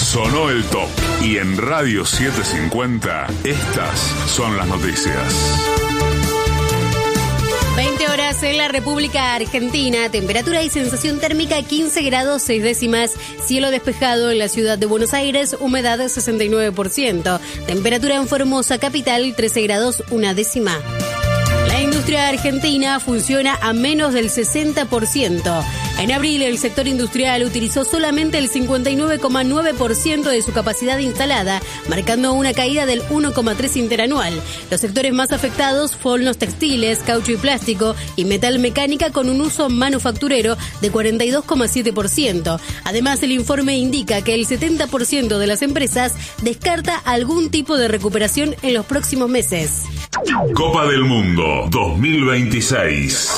Sonó el top. Y en Radio 750, estas son las noticias. 20 horas en la República Argentina, temperatura y sensación térmica 15 grados 6 décimas, cielo despejado en la ciudad de Buenos Aires, humedad 69%, temperatura en Formosa capital 13 grados 1 décima. La industria argentina funciona a menos del 60%. En abril, el sector industrial utilizó solamente el 59,9% de su capacidad instalada, marcando una caída del 1,3% interanual. Los sectores más afectados fueron los textiles, caucho y plástico y metal mecánica, con un uso manufacturero de 42,7%. Además, el informe indica que el 70% de las empresas descarta algún tipo de recuperación en los próximos meses. Copa del Mundo 2026.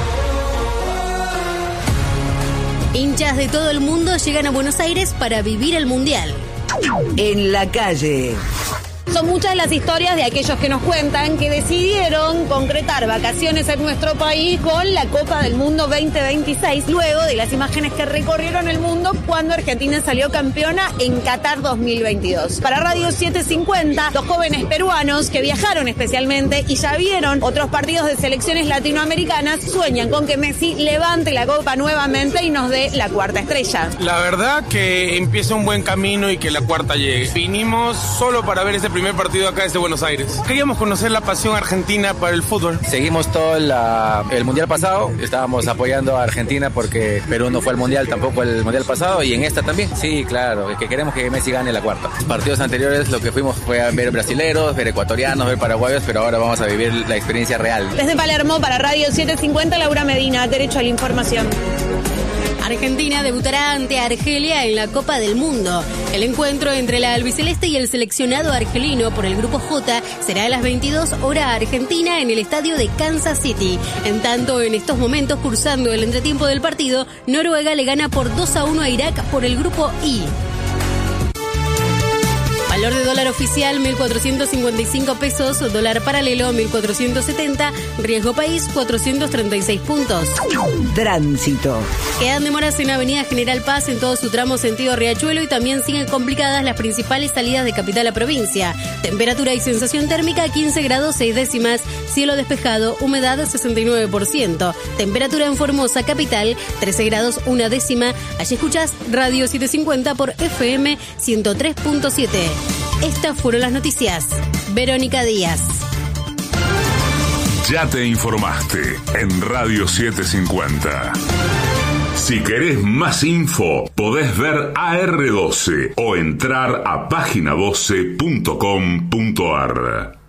Hinchas de todo el mundo llegan a Buenos Aires para vivir el Mundial. En la calle. Son muchas las historias de aquellos que nos cuentan que decidieron concretar vacaciones en nuestro país con la Copa del Mundo 2026, luego de las imágenes que recorrieron el mundo cuando Argentina salió campeona en Qatar 2022. Para Radio 750, los jóvenes peruanos que viajaron especialmente y ya vieron otros partidos de selecciones latinoamericanas sueñan con que Messi levante la copa nuevamente y nos dé la cuarta estrella. La verdad que empieza un buen camino y que la cuarta llegue. Vinimos solo para ver ese primer partido acá desde Buenos Aires. Queríamos conocer la pasión argentina para el fútbol. Seguimos todo el mundial pasado, estábamos apoyando a Argentina porque Perú no fue al mundial, tampoco el mundial pasado, y en esta también. Sí, claro, es que queremos que Messi gane la cuarta. Los partidos anteriores lo que fuimos fue a ver brasileros, ver ecuatorianos, ver paraguayos, pero ahora vamos a vivir la experiencia real. Desde Palermo para Radio 750, Laura Medina, Derecho a la Información. Argentina debutará ante Argelia en la Copa del Mundo. El encuentro entre la albiceleste y el seleccionado argelino por el Grupo J será a las 22 hora argentina en el estadio de Kansas City. En tanto, en estos momentos, cursando el entretiempo del partido, Noruega le gana por 2-1 a Irak por el Grupo I. Valor de dólar oficial 1.455 pesos, dólar paralelo 1.470, riesgo país 436 puntos. Tránsito. Quedan demoras en Avenida General Paz en todo su tramo sentido Riachuelo y también siguen complicadas las principales salidas de capital a provincia. Temperatura y sensación térmica 15 grados 6 décimas, cielo despejado, humedad 69%. Temperatura en Formosa capital 13 grados 1 décima. Allí escuchás Radio 750 por FM 103.7. Estas fueron las noticias. Verónica Díaz. Ya te informaste en Radio 750. Si querés más info, podés ver AR12 o entrar a página12.com.ar.